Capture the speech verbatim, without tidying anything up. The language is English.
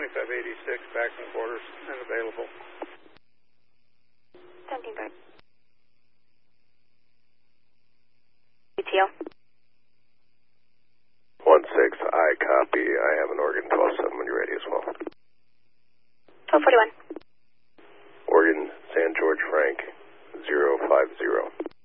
twenty-five eighty-six, back from quarters and available. seventeen Bird. U T O. one six, I copy. I have an Oregon twelve seven when you're ready as well. twelve forty-one. Oregon, San George Frank, zero five zero.